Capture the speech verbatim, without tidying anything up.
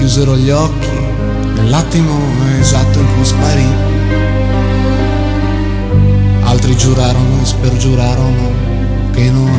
chiusero gli occhi nell'attimo esatto in cui sparì. Altri giurarono e spergiurarono che non